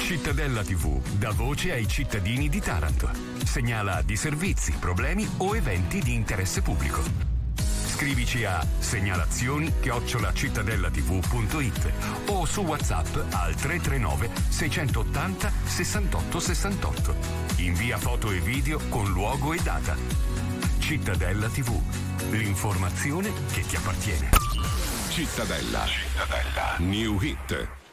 Cittadella TV dà voce ai cittadini di Taranto. Segnala disservizi, problemi o eventi di interesse pubblico. Scrivici a segnalazioni@cittadellatv.it o su WhatsApp al 339 680 68 68. Invia foto e video con luogo e data. Cittadella TV, l'informazione che ti appartiene. Cittadella. New Hit.